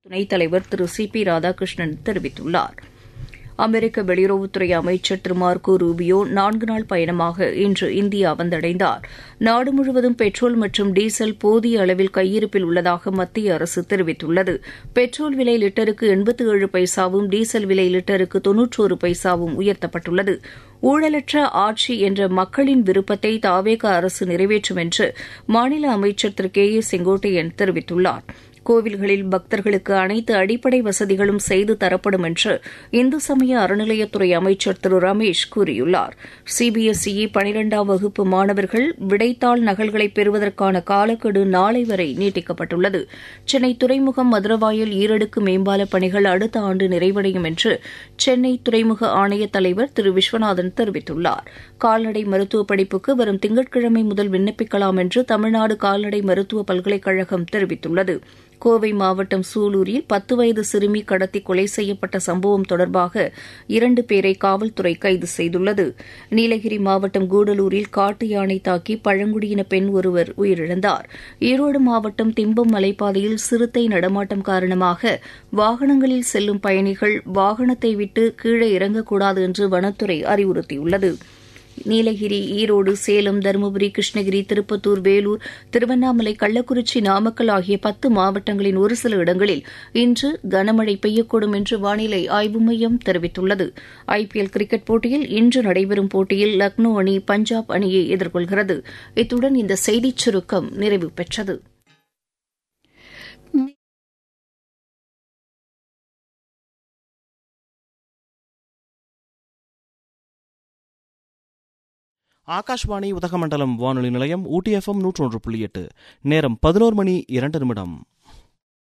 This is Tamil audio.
துணைத் தலைவர் திரு சி.பி. ராதாகிருஷ்ணன் தெரிவித்துள்ளார். அமெரிக்க வெளியுறவுத்துறை அமைச்சர் திரு மார்க்கோ ரூபியோ 4 நாள் பயணமாக இன்று இந்தியா வந்தடைந்தார். நாடு முழுவதும் பெட்ரோல் மற்றும் டீசல் போதிய அளவில் கையிருப்பில் உள்ளதாக மத்திய அரசு தெரிவித்துள்ளது. பெட்ரோல் விலை லிட்டருக்கு 87 பைசாவும் டீசல் விலை லிட்டருக்கு 91 பைசாவும் உயர்த்தப்பட்டுள்ளது. ஊழலற்ற ஆட்சி என்ற மக்களின் விருப்பத்தை தாவேகா அரசு நிறைவேற்றும் என்று மாநில அமைச்சர் திரு கே ஏ செங்கோட்டையன் தெரிவித்துள்ளார். கோவில்களில் பக்தர்களுக்கு அனைத்து அடிப்படை வசதிகளும் செய்து தரப்படும் என்று இந்து சமய அறநிலையத்துறை அமைச்சர் திரு ரமேஷ் கூறியுள்ளார். சிபிஎஸ்இ 12ஆம் வகுப்பு மாணவர்கள் விடைத்தாள் நகல்களை பெறுவதற்கான காலக்கெடு நாளை வரை நீட்டிக்கப்பட்டுள்ளது. சென்னை துறைமுகம் மதுரவாயல் ஈரடுக்கு மேம்பால பணிகள் அடுத்த ஆண்டு நிறைவடையும் என்று சென்னை துறைமுக ஆணைய தலைவர் திரு விஸ்வநாதன் தெரிவித்துள்ளார். கால்நடை மருத்துவ படிப்புக்கு வரும் திங்கட்கிழமை முதல் விண்ணப்பிக்கலாம் என்று தமிழ்நாடு கால்நடை மருத்துவ பல்கலைக்கழகம் தெரிவித்துள்ளது. கோவை மாவட்டம் சூலூரில் 10 வயது சிறுமி கடத்தி கொலை செய்யப்பட்ட சம்பவம் தொடர்பாக 2 பேரை காவல்துறை கைது செய்துள்ளது. நீலகிரி மாவட்டம் கூடலூரில் காட்டு யானை தாக்கி பழங்குடியின பெண் ஒருவர் உயிரிழந்தார். ஈரோடு மாவட்டம் திம்பம் மலைப்பாதையில் சிறுத்தை நடமாட்டம் காரணமாக வாகனங்களில் செல்லும் பயணிகள் வாகனத்தை விட்டு கீழே இறங்கக்கூடாது என்று வனத்துறை அறிவுறுத்தியுள்ளது. நீலகிரி, ஈரோடு, சேலம், தருமபுரி, கிருஷ்ணகிரி, திருப்பத்தூர், வேலூர், திருவண்ணாமலை, கள்ளக்குறிச்சி, நாமக்கல் ஆகிய 10 மாவட்டங்களின் ஒரு சில இடங்களில் இன்று கனமழை பெய்யக்கூடும் என்று வானிலை ஆய்வு மையம் தெரிவித்துள்ளது. ஐபிஎல் கிரிக்கெட் போட்டியில் இன்று நடைபெறும் போட்டியில் லக்னோ அணி பஞ்சாப் அணியை எதிர்கொள்கிறது. இத்துடன் இந்த செய்திச் சுருக்கம் நிறைவு பெற்றது. ஆகாஷ்வாணி உதகமண்டலம் வானொலி நிலையம் ஊட்டி FM 101.8. நேரம் 11 மணி 2 நிமிடம்.